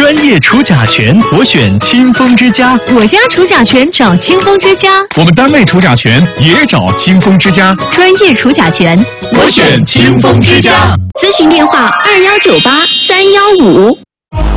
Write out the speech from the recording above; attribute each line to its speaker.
Speaker 1: 专业除甲醛，我选清风之家。
Speaker 2: 我家除甲醛找清风之家。
Speaker 3: 我们单位除甲醛也找清风之家。
Speaker 2: 专业除甲醛，
Speaker 1: 我选清风之家。
Speaker 2: 咨询电话：21983115。